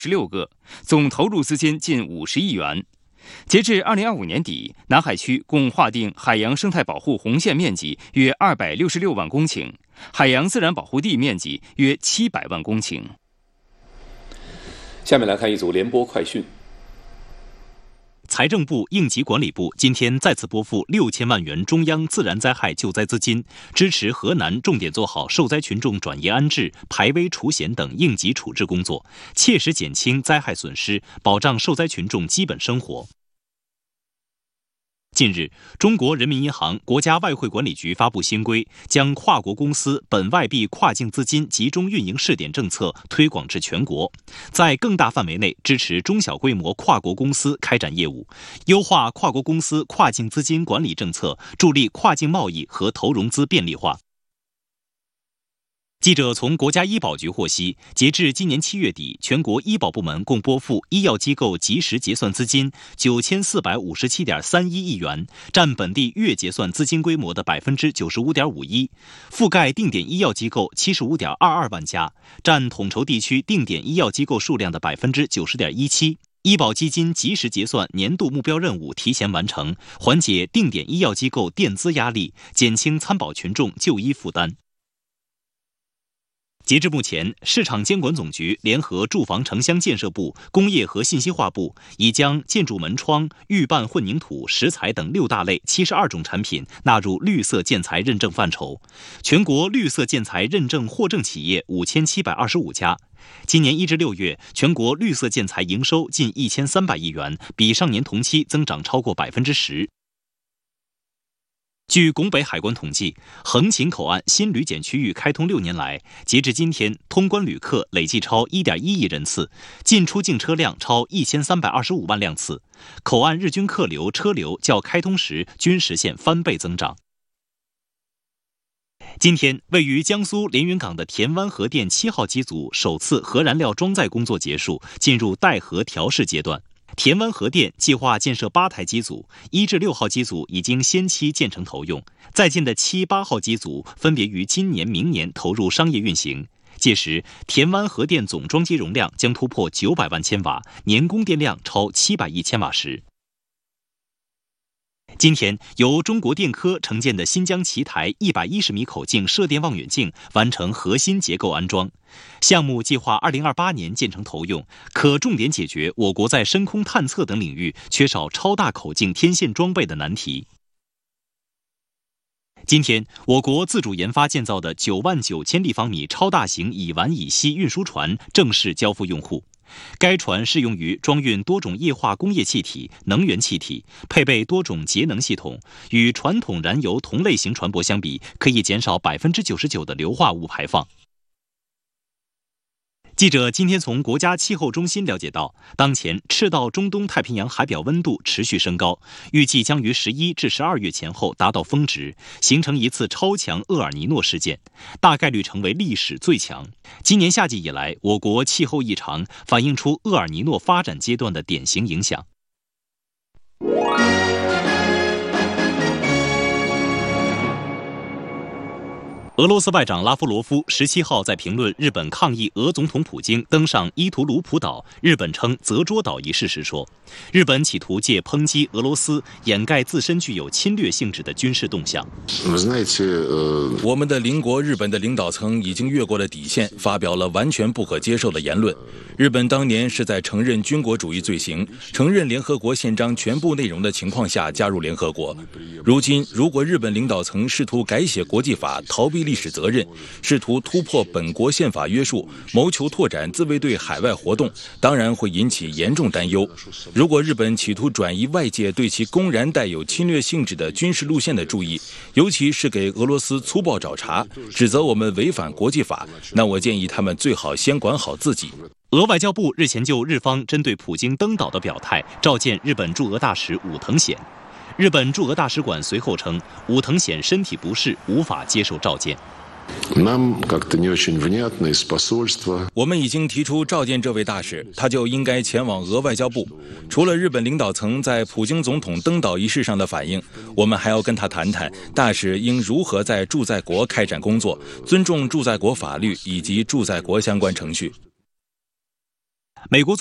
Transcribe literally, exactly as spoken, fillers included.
十六个，总投入资金近五十亿元。截至二零二五年底，南海区共划定海洋生态保护红线面积约二百六十六万公顷，海洋自然保护地面积约七百万公顷。 下面来看一组联播快讯。 财政部、应急管理部今天再次拨付六千万元中央自然灾害救灾资金，支持河南重点做好受灾群众转移安置、排危除险等应急处置工作，切实减轻灾害损失，保障受灾群众基本生活。近日，中国人民银行、国家外汇管理局发布新规，将跨国公司本外币跨境资金集中运营试点政策推广至全国，在更大范围内支持中小规模跨国公司开展业务，优化跨国公司跨境资金管理政策，助力跨境贸易和投融资便利化。记者从国家医保局获悉，截至今年七月底，全国医保部门共拨付医药机构及时结算资金九千四百五十七点三一亿元，占本地月结算资金规模的百分之九十五点五一，覆盖定点医药机构七十五点二二万家，占统筹地区定点医药机构数量的百分之九十点一七。医保基金及时结算年度目标任务提前完成，缓解定点医药机构垫资压力，减轻参保群众就医负担。截至目前，市场监管总局联合住房城乡建设部、工业和信息化部，已将建筑门窗、预拌混凝土、石材等六大类七十二种产品纳入绿色建材认证范畴。全国绿色建材认证获证企业五千七百二十五家。今年一至六月，全国绿色建材营收近一千三百亿元，比上年同期增长超过百分之十。据拱北海关统计，横琴口岸新旅检区域开通六年来，截至今天，通关旅客累计超 一点一亿人次，进出境车辆超一千三百二十五万辆次，口岸日均客流、车流较开通时均实现翻倍增长。今天，位于江苏连云港的田湾核电七号机组首次核燃料装载工作结束，进入待核调试阶段。田湾核电计划建设八台机组，一至六号机组已经先期建成投用，在建的七、八号机组分别于今年、明年投入商业运行。届时，田湾核电总装机容量将突破九百万千瓦，年供电量超七百亿千瓦时。今天，由中国电科承建的新疆奇台一百一十米口径射电望远镜完成核心结构安装，项目计划二零二八年建成投用，可重点解决我国在深空探测等领域缺少超大口径天线装备的难题。今天，我国自主研发建造的九万九千立方米超大型乙烷乙烯运输船正式交付用户。该船适用于装运多种液化工业气体、能源气体，配备多种节能系统，与传统燃油同类型船舶相比，可以减少百分之九十九的硫化物排放。记者今天从国家气候中心了解到，当前赤道中东太平洋海表温度持续升高，预计将于十一至十二月前后达到峰值，形成一次超强厄尔尼诺事件，大概率成为历史最强。今年夏季以来，我国气候异常，反映出厄尔尼诺发展阶段的典型影响。俄罗斯外长拉夫罗夫十七号在评论日本抗议俄总统普京登上伊图卢普岛，日本称泽捉岛一事时说，日本企图借抨击俄罗斯掩盖自身具有侵略性质的军事动向。 我们的邻国日本的领导层已经越过了底线，发表了完全不可接受的言论。日本当年是在承认军国主义罪行、承认联合国宪章全部内容的情况下加入联合国。如今，如果日本领导层试图改写国际法，逃避历史责任，试图突破本国宪法约束，谋求拓展自卫队海外活动，当然会引起严重担忧。如果日本企图转移外界对其公然带有侵略性质的军事路线的注意，尤其是给俄罗斯粗暴找茬，指责我们违反国际法，那我建议他们最好先管好自己。 俄外交部日前就日方针对普京登岛的表态召见日本驻俄大使武藤显。日本驻俄大使馆随后称，武藤显身体不适，无法接受召见。 我们已经提出召见这位大使，他就应该前往俄外交部。除了日本领导层在普京总统登岛一事上的反应，我们还要跟他谈谈大使应如何在驻在国开展工作，尊重驻在国法律以及驻在国相关程序。 美国